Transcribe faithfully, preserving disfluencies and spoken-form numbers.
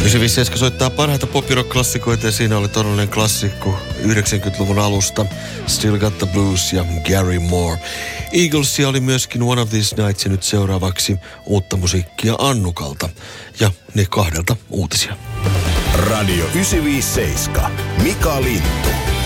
yhdeksänkymmentäseitsemän soittaa parhaita pop-rock-klassikoita ja siinä oli todellinen klassikko yhdeksänkymmentäluvun alusta. Still Got the Blues ja Gary Moore. Eaglesia oli myöskin One of These Nights ja nyt seuraavaksi uutta musiikkia Annukalta. Ja ne kahdelta uutisia. Radio yhdeksänsataaviisikymmentäseitsemän. Mika Lintu.